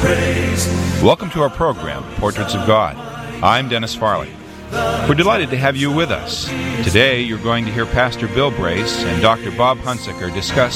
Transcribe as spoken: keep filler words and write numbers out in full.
Welcome to our program, Portraits of God. I'm Dennis Farley. We're delighted to have you with us. Today, you're going to hear Pastor Bill Brace and Doctor Bob Hunsaker discuss